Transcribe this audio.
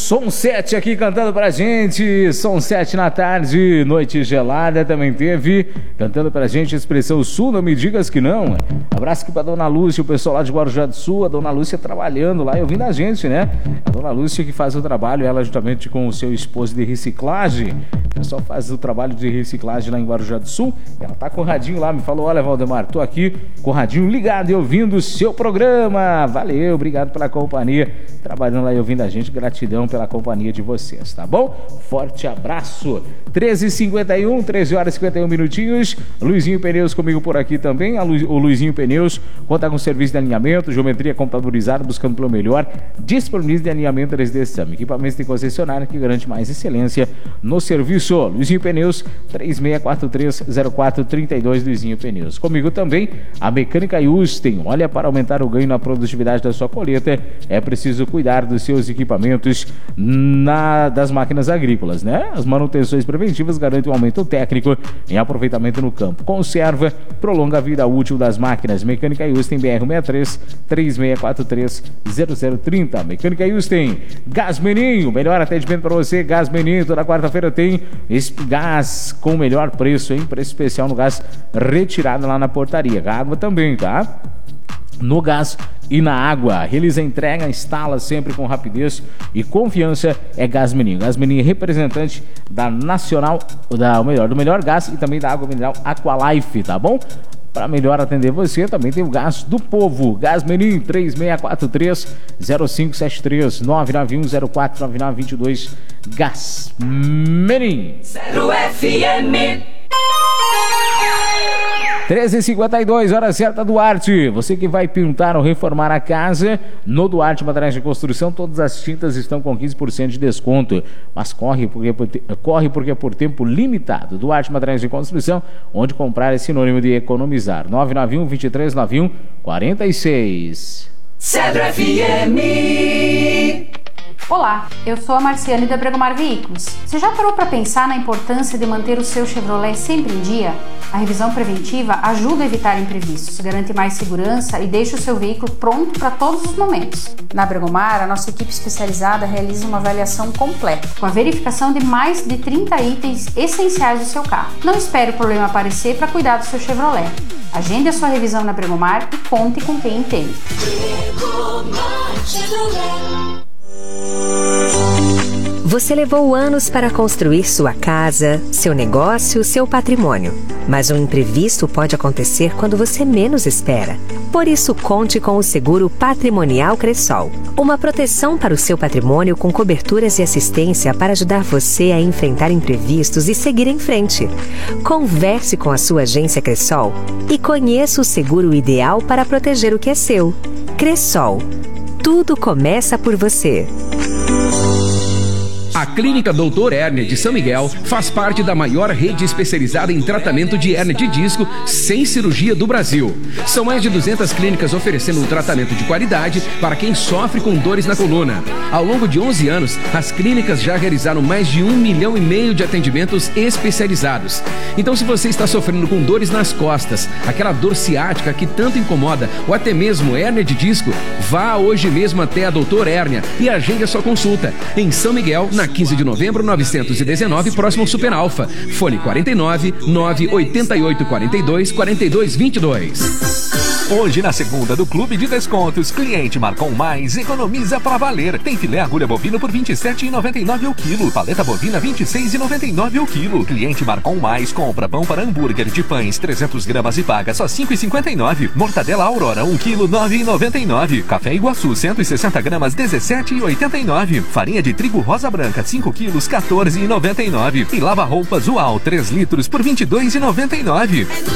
Som 7 aqui cantando pra gente, Som 7 na tarde, noite gelada também teve, cantando pra gente Expressão Sul, não me digas que não. Abraço aqui pra Dona Lúcia, o pessoal lá de Guarujá do Sul, a Dona Lúcia trabalhando lá e ouvindo a gente, né? A Dona Lúcia que faz o trabalho, ela juntamente com o seu esposo de reciclagem, o pessoal faz o trabalho de reciclagem lá em Guarujá do Sul, ela tá com o radinho lá, me falou, olha Valdemar, tô aqui com o radinho ligado e ouvindo o seu programa, valeu, obrigado pela companhia, trabalhando lá e ouvindo a gente, gratidão pela companhia de vocês, tá bom? Forte abraço. 13h51, 13 horas e 51 minutinhos. Luizinho Pneus comigo por aqui também. O Luizinho Pneus conta com serviço de alinhamento, geometria computadorizada, buscando pelo melhor, disponível de alinhamento 3D SAM. Equipamentos de concessionária que garante mais excelência no serviço. Luizinho Pneus, 36430432, Luizinho Pneus. Comigo também a Mecânica Yusten. Olha, para aumentar o ganho na produtividade da sua colheita, é preciso cuidar dos seus equipamentos das máquinas agrícolas, né? As manutenções preventivas garantem um aumento técnico em aproveitamento no campo. Conserva, prolonga a vida útil das máquinas. Mecânica Yusten, BR-63 36430030. Mecânica Yusten. Gás Meninho, melhor atendimento para você. Gás Meninho, toda quarta-feira tem esse gás com o melhor preço, hein? Preço especial no gás retirado lá na portaria. Água também, tá? No gás e na água. Realiza a entrega, instala sempre com rapidez e confiança. É Gás Meninho. Gás Meninho é representante da Nacional, do melhor gás e também da água mineral Aqualife, tá bom? Para melhor atender você, também tem o Gás do Povo. Gás Meninho, 3643-0573, 991049922. Gás Meninho. 0 FM. 13h52, hora certa, Duarte. Você que vai pintar ou reformar a casa, no Duarte Materiais de Construção, todas as tintas estão com 15% de desconto. Mas corre porque é por tempo limitado. Duarte Materiais de Construção, onde comprar é sinônimo de economizar. 991-2391-46. Cedro FM. Olá, eu sou a Marciane da Bregomar Veículos. Você já parou para pensar na importância de manter o seu Chevrolet sempre em dia? A revisão preventiva ajuda a evitar imprevistos, garante mais segurança e deixa o seu veículo pronto para todos os momentos. Na Bregomar, a nossa equipe especializada realiza uma avaliação completa, com a verificação de mais de 30 itens essenciais do seu carro. Não espere o problema aparecer para cuidar do seu Chevrolet. Agende a sua revisão na Bregomar e conte com quem entende. Bregomar Chevrolet. Você levou anos para construir sua casa, seu negócio, seu patrimônio. Mas um imprevisto pode acontecer quando você menos espera. Por isso, conte com o Seguro Patrimonial Cressol. Uma proteção para o seu patrimônio com coberturas e assistência para ajudar você a enfrentar imprevistos e seguir em frente. Converse com a sua agência Cressol e conheça o seguro ideal para proteger o que é seu. Cressol. Tudo começa por você. A Clínica Doutor Hérnia de São Miguel faz parte da maior rede especializada em tratamento de hérnia de disco sem cirurgia do Brasil. São mais de 200 clínicas oferecendo um tratamento de qualidade para quem sofre com dores na coluna. Ao longo de 11 anos, as clínicas já realizaram mais de 1,5 milhão de atendimentos especializados. Então, se você está sofrendo com dores nas costas, aquela dor ciática que tanto incomoda, ou até mesmo hérnia de disco, vá hoje mesmo até a Doutor Hérnia e agende a sua consulta em São Miguel, na 15 de novembro, 919, próximo ao Super Alfa. Fone 49 988 42 42 22. Hoje, na segunda do Clube de Descontos, cliente Marcon Mais economiza pra valer. Tem filé agulha bovino por R$ 27,99 o quilo. Paleta bovina R$ 26,99 o quilo. Cliente Marcon Mais compra pão para hambúrguer de pães 300 gramas e paga só R$ 5,59. Mortadela Aurora 1 quilo R$ 9,99. Café Iguaçu 160 gramas R$ 17,89. Farinha de trigo rosa branca 5 quilos R$ 14,99. E lava roupas UAL 3 litros por R$ 22,99.